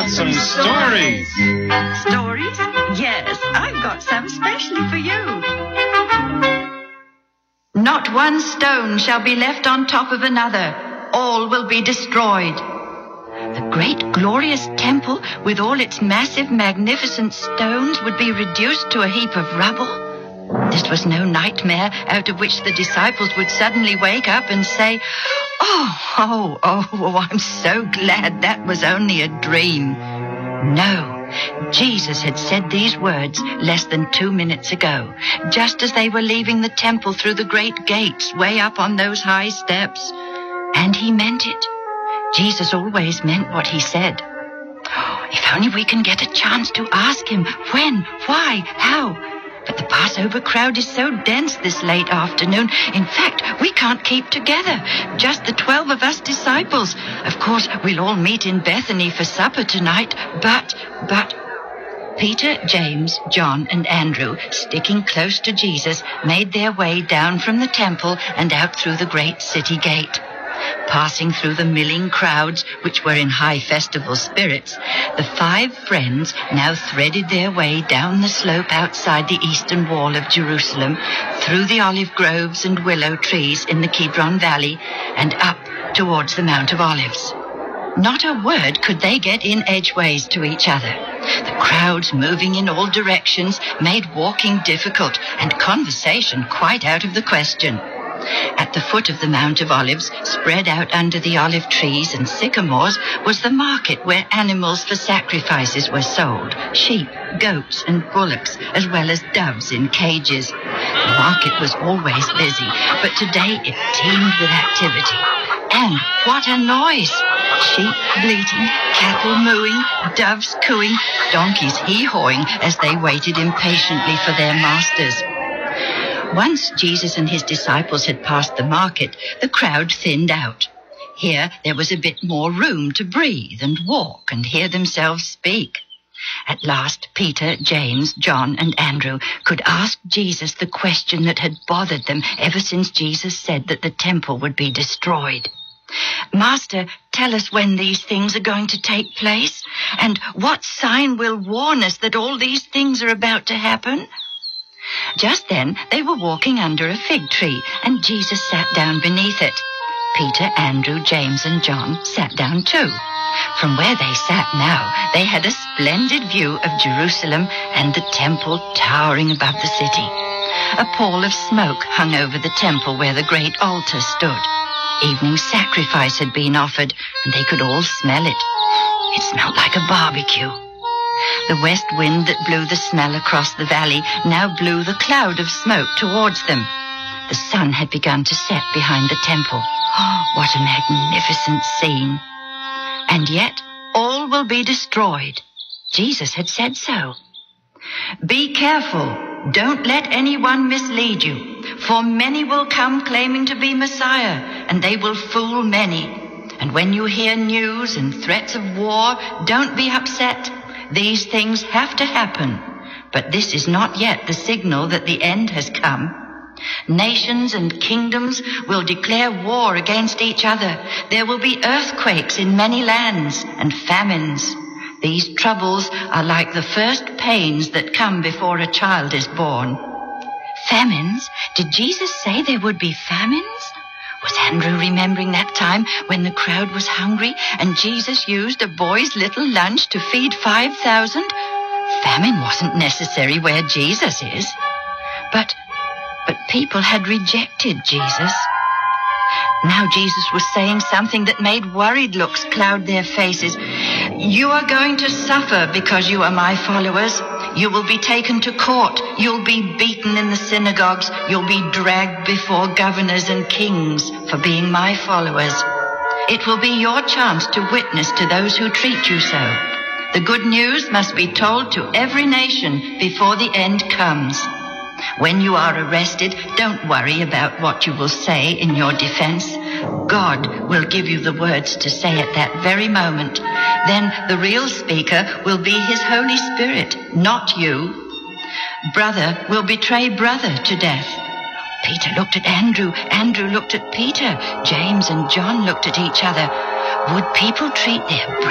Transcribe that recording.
got some stories. Stories? Yes, I've got some specially for you. Not one stone shall be left on top of another. All will be destroyed. The great glorious temple with all its massive magnificent stones would be reduced to a heap of rubble. This was no nightmare out of which the disciples would suddenly wake up and say, Oh, I'm so glad that was only a dream. No, Jesus had said these words less than 2 minutes ago, just as they were leaving the temple through the great gates way up on those high steps. And he meant it. Jesus always meant what he said. If only we can get a chance to ask him when, why, how. But the Passover crowd is so dense this late afternoon. In fact, we can't keep together. Just the 12 of us disciples. Of course, we'll all meet in Bethany for supper tonight. But Peter, James, John, and Andrew, sticking close to Jesus, made their way down from the temple and out through the great city gate. Passing through the milling crowds, which were in high festival spirits, the 5 friends now threaded their way down the slope outside the eastern wall of Jerusalem, through the olive groves and willow trees in the Kidron Valley, and up towards the Mount of Olives. Not a word could they get in edgeways to each other. The crowds moving in all directions made walking difficult and conversation quite out of the question. At the foot of the Mount of Olives, spread out under the olive trees and sycamores, was the market where animals for sacrifices were sold, sheep, goats, and bullocks, as well as doves in cages. The market was always busy, but today it teemed with activity. And what a noise! Sheep bleating, cattle mooing, doves cooing, donkeys hee-hawing as they waited impatiently for their masters. Once Jesus and his disciples had passed the market, the crowd thinned out. Here there was a bit more room to breathe and walk and hear themselves speak. At last, Peter, James, John, and Andrew could ask Jesus the question that had bothered them ever since Jesus said that the temple would be destroyed. Master, tell us when these things are going to take place, and what sign will warn us that all these things are about to happen? Just then they were walking under a fig tree, and Jesus sat down beneath it. Peter, Andrew, James, and John sat down too. From where they sat now, they had a splendid view of Jerusalem and the temple towering above the city. A pall of smoke hung over the temple where the great altar stood. Evening sacrifice had been offered, and they could all smell it. It smelled like a barbecue. The west wind that blew the smell across the valley now blew the cloud of smoke towards them. The sun had begun to set behind the temple. Oh, what a magnificent scene. And yet, all will be destroyed. Jesus had said so. Be careful. Don't let anyone mislead you, for many will come claiming to be Messiah, and they will fool many. And when you hear news and threats of war, don't be upset. These things have to happen, but this is not yet the signal that the end has come. Nations and kingdoms will declare war against each other. There will be earthquakes in many lands and famines. These troubles are like the first pains that come before a child is born. Famines? Did Jesus say there would be famines? Was Andrew remembering that time when the crowd was hungry and Jesus used a boy's little lunch to feed 5,000? Famine wasn't necessary where Jesus is. But people had rejected Jesus. Now Jesus was saying something that made worried looks cloud their faces. You are going to suffer because you are my followers. You will be taken to court. You'll be beaten in the synagogues. You'll be dragged before governors and kings for being my followers. It will be your chance to witness to those who treat you so. The good news must be told to every nation before the end comes. When you are arrested, don't worry about what you will say in your defense. God will give you the words to say at that very moment. Then the real speaker will be His Holy Spirit, not you. Brother will betray brother to death. Peter looked at Andrew. Andrew looked at Peter. James and John looked at each other. Would people treat their